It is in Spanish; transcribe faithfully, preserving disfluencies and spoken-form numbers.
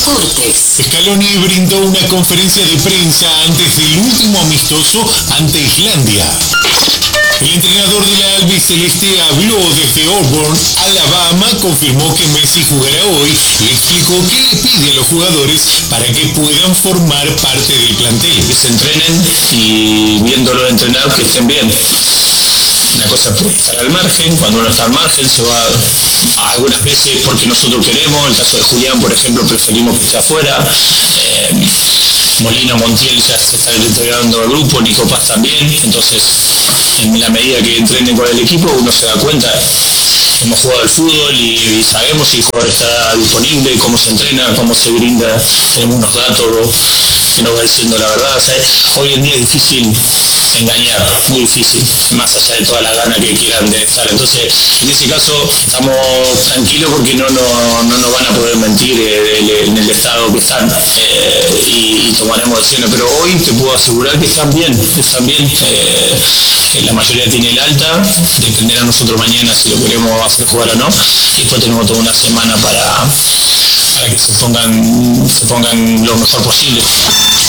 Deportes. Scaloni brindó una conferencia de prensa antes del último amistoso ante Islandia. El entrenador de la albiceleste habló desde Auburn, Alabama, confirmó que Messi jugará hoy y explicó qué le pide a los jugadores para que puedan formar parte del plantel. Que se entrenen y viéndolo entrenar que estén bien. Una cosa es estar al margen, cuando uno está al margen se va a algunas veces porque nosotros queremos, el caso de Julián por ejemplo preferimos que esté afuera, eh, Molina Montiel ya se está integrando al grupo, Nico Paz también, entonces en la medida que entrenen con el equipo uno se da cuenta, hemos jugado al fútbol y, y sabemos si el jugador está disponible, cómo se entrena, cómo se brinda, tenemos unos datos que nos va diciendo la verdad. O sea, hoy en día es difícil engañar, muy difícil, más allá de toda la gana que quieran de estar. Entonces, en ese caso, estamos tranquilos porque no, no, no nos van a poder mentir eh, en el estado que están eh, y, y tomaremos decisiones. Pero hoy te puedo asegurar que están bien, están bien. Eh, la mayoría tiene el alta, dependerá a nosotros mañana si lo queremos hacer jugar o no. Y después tenemos toda una semana para, para que se pongan, se pongan lo mejor posible.